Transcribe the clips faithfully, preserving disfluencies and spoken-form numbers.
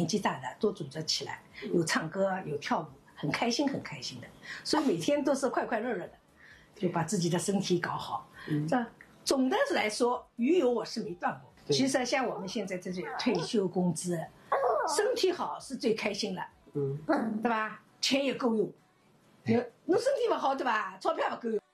年纪大的都组织起来，有唱歌有跳舞，很开心很开心的，所以每天都是快快乐乐的，就把自己的身体搞好。嗯，这总的来说，鱼油我是没断过。其实像我们现在这些退休工资，身体好是最开心的，嗯，对吧？钱也够用，你你身体不好对吧？钞票不够用。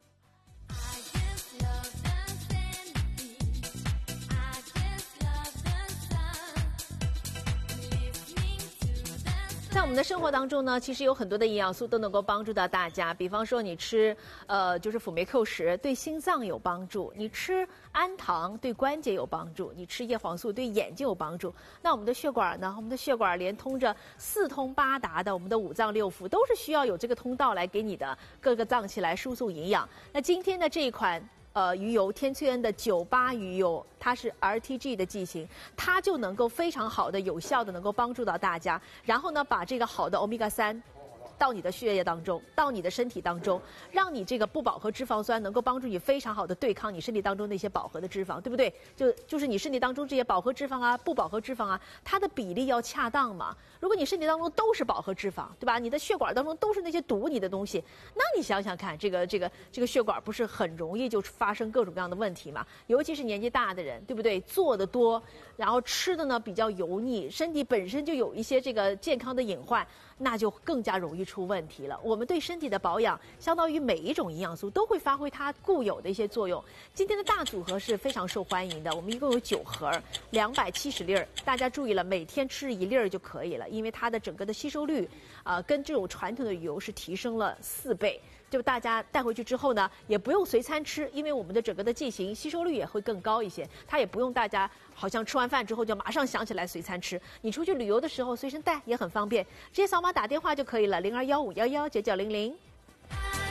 在我们的生活当中呢，其实有很多的营养素都能够帮助到大家。比方说，你吃呃就是辅酶 Q 十对心脏有帮助，你吃氨糖对关节有帮助，你吃叶黄素对眼睛有帮助。那我们的血管呢？我们的血管连通着四通八达的我们的五脏六腑，都是需要有这个通道来给你的各个脏器来输送营养。那今天的这一款。呃，鱼油天翠恩的九八鱼油，它是 R T G 的剂型，它就能够非常好的、有效的能够帮助到大家。然后呢，把这个好的欧米伽三到你的血液当中，到你的身体当中，让你这个不饱和脂肪酸能够帮助你非常好的对抗你身体当中那些饱和的脂肪，对不对？就就是你身体当中这些饱和脂肪啊、不饱和脂肪啊，它的比例要恰当嘛。如果你身体当中都是饱和脂肪，对吧？你的血管当中都是那些堵你的东西，那你想想看，这个这个这个血管不是很容易就发生各种各样的问题嘛？尤其是年纪大的人，对不对？做的多，然后吃的呢比较油腻，身体本身就有一些这个健康的隐患，那就更加容易出问题了。我们对身体的保养，相当于每一种营养素都会发挥它固有的一些作用。今天的大组合是非常受欢迎的，我们一共有九盒，两百七十粒儿。大家注意了，每天吃一粒儿就可以了，因为它的整个的吸收率啊、呃，跟这种传统的油是提升了四倍。就大家带回去之后呢，也不用随餐吃，因为我们的整个的剂型吸收率也会更高一些。它也不用大家好像吃完饭之后就马上想起来随餐吃，你出去旅游的时候随身带也很方便，直接扫码打电话就可以了，零二幺五幺幺九九零零。